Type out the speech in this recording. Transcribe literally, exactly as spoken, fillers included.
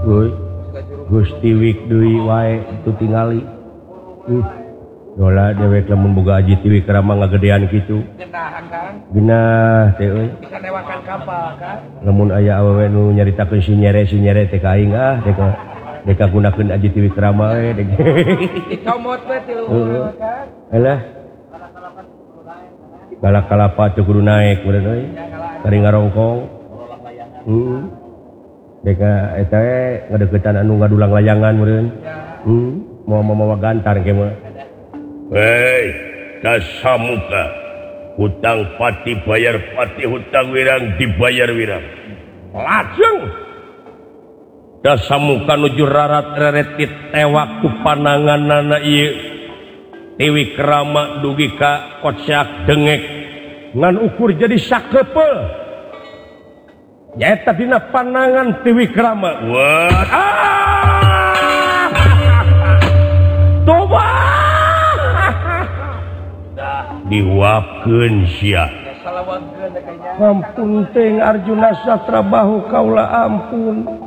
Gusti Wik Dwi wae itu tingali uh dola dewek lamun boga aji ti Wikrama ngagedean kitu genah teh euy bisa newakan kapal kan lamun aya awewe nu nyaritakeun si nyere si nyere teh ka aing ah deka deka gunakeun aji ti Wikrama we dek dicomot we ti luhur kan alah galak-galapa teu kudu naek meureun euy kari ngarongkong heeh deka eta ngadeuketan anu ngadulang layangan meureun hmm mau mau gantar ke mah hei dasamuka hutang pati bayar pati hutang wirang dibayar wirang lajeng dasamuka nuju rarat reretit tewak ku pananganana ieu ti Wikrama dugi ka kocak dengek ngan ukur jadi sakepeul nyaeta dina panangan ti Wikrama wah ah! toba diuapkeun sia ampun teh Arjuna Satrabahu kaula ampun